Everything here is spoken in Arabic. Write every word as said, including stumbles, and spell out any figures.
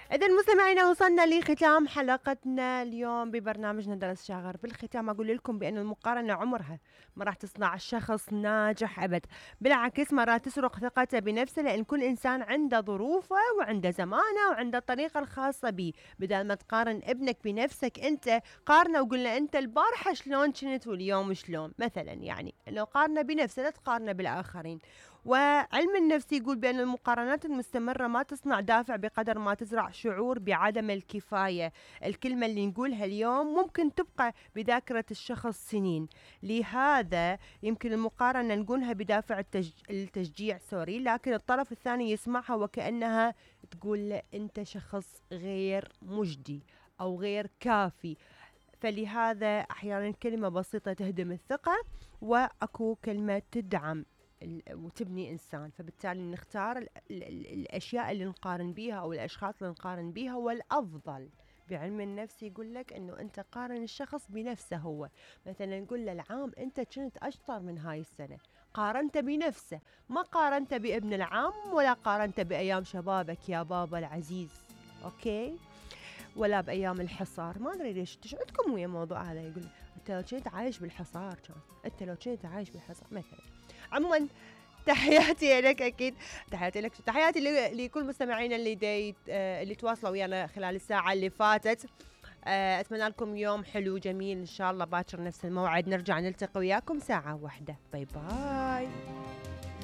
إذا مستمعينا وصلنا لختام حلقتنا اليوم ببرنامجنا درس شاغر. بالختام أقول لكم بأن المقارنة عمرها ما راح تصنع الشخص ناجح أبد، بالعكس ما راح تسرق ثقته بنفسه، لأن كل إنسان عنده ظروفه وعنده زمانه وعنده الطريقة الخاصة به. بدل ما تقارن ابنك بنفسك أنت، قارنه وقلنا أنت البارحة شلون كنت واليوم شلون مثلا. يعني لو قارنه بنفسه لا تقارنه بالآخرين. وعلم النفس يقول بأن المقارنات المستمرة ما تصنع دافع بقدر ما تزرع شعور بعدم الكفاية. الكلمة اللي نقولها اليوم ممكن تبقى بذاكرة الشخص سنين. لهذا يمكن المقارنة نقولها بدافع التج... التشجيع سوري، لكن الطرف الثاني يسمعها وكأنها تقول له أنت شخص غير مجدي أو غير كافي. فلهذا أحيانا كلمة بسيطة تهدم الثقة، وأكو كلمة تدعم وتبني إنسان. فبالتالي نختار ال ال ال الأشياء اللي نقارن بيها أو الأشخاص اللي نقارن بيها. والأفضل بعلم النفس يقول لك أنه أنت قارن الشخص بنفسه هو. مثلا نقول له العام أنت كنت أشطر من هاي السنة، قارنت بنفسه، ما قارنت بابن العام ولا قارنت بأيام شبابك يا بابا العزيز. أوكي؟ ولا بأيام الحصار. ما أدري ليش تشعركم ويا موضوع هذا. يقول أنت لو كنت عايش بالحصار كان، أنت لو كنت عايش بالحصار مثلا. عموما تحياتي لك أكيد، تحياتي لك، تحياتي لكل مستمعينا اللي دي اللي تواصلوا ويانا خلال الساعة اللي فاتت. أتمنى لكم يوم حلو جميل إن شاء الله. باكر نفس الموعد نرجع نلتقي وياكم ساعة واحدة. باي باي.